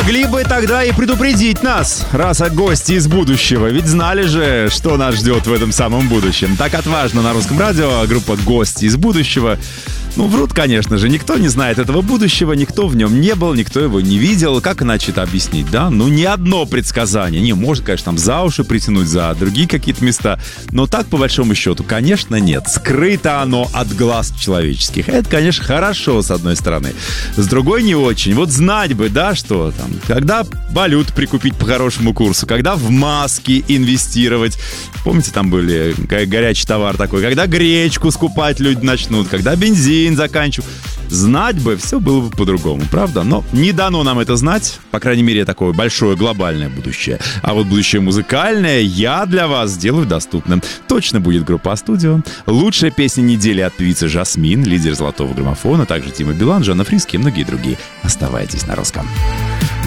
Могли бы тогда и предупредить нас, раз гости из будущего. Ведь знали же, что нас ждет в этом самом будущем. Так отважно на русском радио группа «Гости из будущего». Ну, врут, конечно же. Никто не знает этого будущего, никто в нем не был, никто его не видел. Как иначе это объяснить, да? Ну, ни одно предсказание. Не, может, конечно, там за уши притянуть, за другие какие-то места. Но так, по большому счету, конечно, нет. Скрыто оно от глаз человеческих. Это, конечно, хорошо, с одной стороны. С другой, не очень. Вот знать бы, да, что там, когда валюту прикупить по хорошему курсу, когда в маски инвестировать. Помните, там были горячий товар такой. Когда гречку скупать люди начнут, когда бензин заканчивают. Знать бы, все было бы по-другому, правда? Но не дано нам это знать, по крайней мере, такое большое глобальное будущее. А вот будущее музыкальное я для вас сделаю доступным. Точно будет группа «А-студио». Лучшая песня недели от певицы Жасмин, лидер «Золотого граммофона», также Тима Билан, Жанна Фриске и многие другие. Оставайтесь на русском.